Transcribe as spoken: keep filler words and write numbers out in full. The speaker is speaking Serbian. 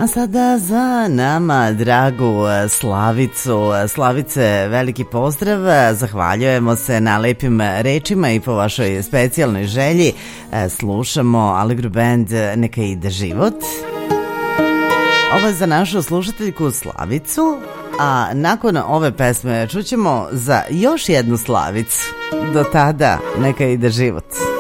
A sada za nama dragu Slavicu. Slavice, veliki pozdrav, zahvaljujemo se na lepim rečima i po vašoj specijalnoj želji. Slušamo Allegro Band Neka ide život. Ovo je za našu slušateljku Slavicu, a nakon ove pesme čućemo za još jednu Slavicu. Do tada, neka ide život.